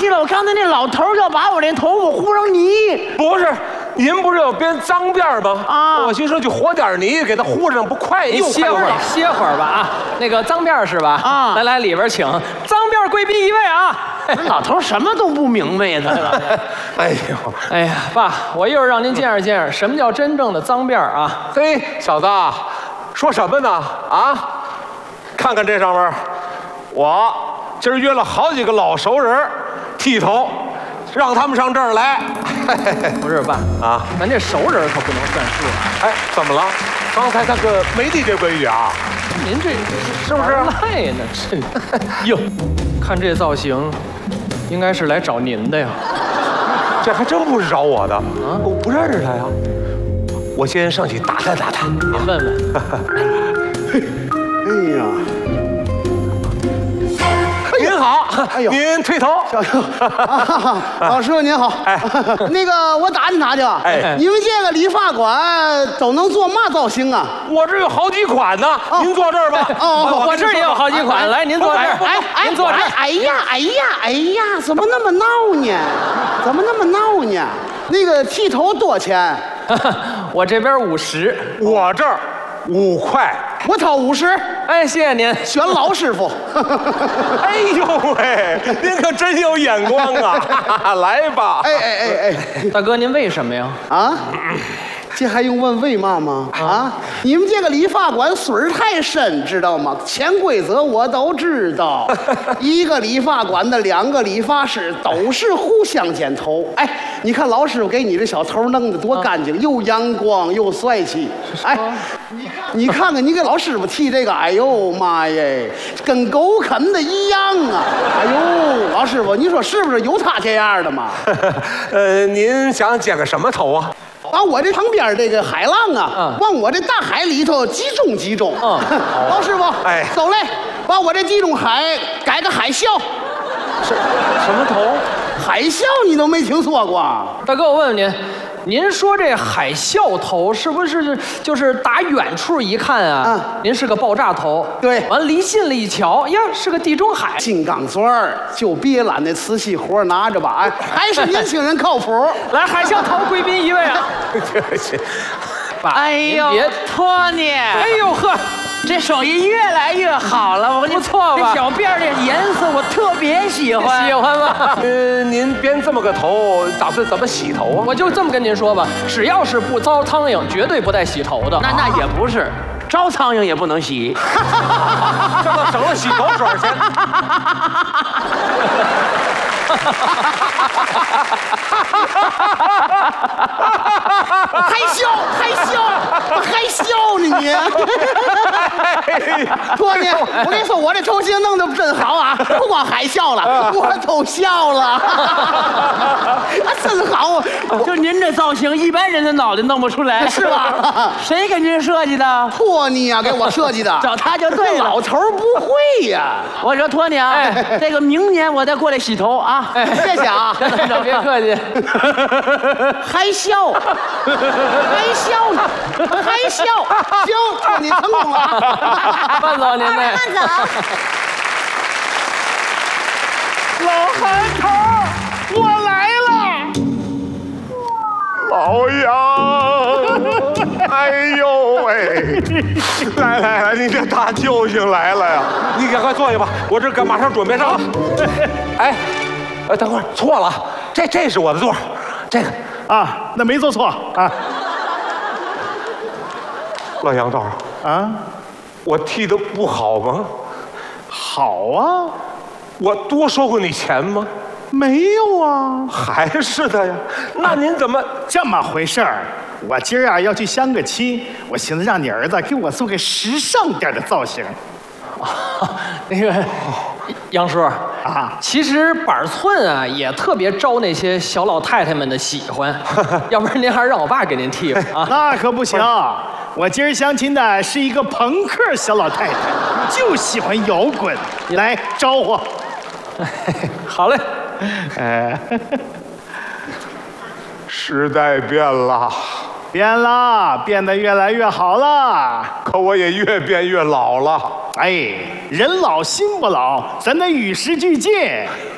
气了！我刚才那老头要把我这头发糊上泥。 不是，您不是要编脏辫吗？ 啊， 我心说就和点泥给它糊上，不快您歇会儿，歇会儿吧啊！那个脏辫是吧？ 啊， 来里边请，脏辫贵宾一位啊！ 老头什么都不明白呀， 哎呦， 哎呀，爸，我一会儿让您见识见识什么叫真正的脏辫啊！ 嘿，小子，说什么呢？啊，看看这上面，我今儿约了好几个老熟人剃头，让他们上这儿来。 不是爸啊，咱这熟人可不能算数啊！ 哎，怎么了？刚才他可没递这规矩啊？ 您这是不是赖呢？这哟，看这造型，应该是来找您的呀。 这还真不是找我的啊！我不认识他呀。我先上去打探打探。 您问问。 哎呀， 您好，哎呦，您推头。 老师傅您好。哎，那个我打听打听，哎，你们这个理发馆都能做嘛造型啊？ 我这有好几款呢，您坐这儿吧。 哦，我这儿也有好几款，来，您坐这儿。 哎， 您坐这儿。 哎呀，怎么那么闹呢？怎么那么闹呢？那个剃头多少钱？ 我这边50， 我这儿5块， 我掏50。 哎，谢谢您， 选老师傅。 哎呦喂，您可真有眼光啊！来吧。 哎， 大哥，您为什么呀？ 啊？这还用问为嘛吗？啊！你们这个理发馆水儿太深，知道吗？潜规则我都知道。一个理发馆的2个理发师都是互相剪头。哎，你看老师傅给你这小头弄得多干净，又阳光又帅气。哎，你看看你给老师傅剃这个，哎呦妈耶，跟狗啃的一样啊！哎呦，老师傅，你说是不是有他这样的吗？ 您想剪个什么头啊？ 把我这旁边这个海浪啊，往我这大海里头集中。老师傅，哎，走嘞，把我这地中海改个海啸。 什么头？ 海啸你都没听说过？ 大哥，我问问您，您说这海啸头是不是就是打远处一看啊？您是个爆炸头。 对， 完离近了一瞧，呀，是个地中海金刚钻儿，就别揽那瓷器活拿着吧。哎，还是年轻人靠谱。 来，海啸头贵宾一位啊！ 哎呦，托尼！ 哎呦呵， 这手艺越来越好了，我不错吧？ 这小辫的颜色我特别喜欢。 喜欢吗？ 您编这么个头，打算怎么洗头啊？ 我就这么跟您说吧，只要是不招苍蝇，绝对不带洗头的。 那也不是，招苍蝇也不能洗。 这倒省了洗头水钱。 还笑呢你！托尼，我跟你说，我这头型弄得真好啊！不光还笑了，我都笑了，真好！就您这造型，一般人的脑袋弄不出来，是吧？谁给您设计的？托尼啊，给我设计的，找他就对了。老头不会呀！我说托尼啊，这个明年我再过来洗头啊！谢谢啊， 别客气。 还笑，行，你成功了。 慢走您呗， 慢走。 老韩头，我来了。 老杨，哎呦喂！来，你这大救星来了呀！你赶快坐下吧，我这马上准备上了。哎，等会儿错了，这是我的座，这个啊，那没做错啊。 老杨头啊， 我剃的不好吗？ 好啊， 我多收过你钱吗？ 没有啊， 还是的呀。那您怎么这么回事儿？我今儿啊要去相个亲，我寻思让你儿子给我做个时尚点的造型。 那个杨叔啊，其实板寸啊也特别招那些小老太太们的喜欢，要不然您还是让我爸给您剃吧啊。 那可不行，我今儿相亲的是一个朋克小老太太，就喜欢摇滚，来招呼。 好嘞。 时代变了， 变得越来越好了， 可我也越变越老了。 哎，人老心不老，咱得与时俱进。